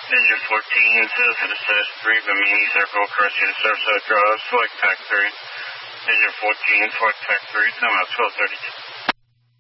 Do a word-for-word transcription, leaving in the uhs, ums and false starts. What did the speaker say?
Engine fourteen, zero to the slash three, Bimini Circle, crossing Surfside Drive, select pack three. Engine fourteen, select pack three, time out twelve thirty.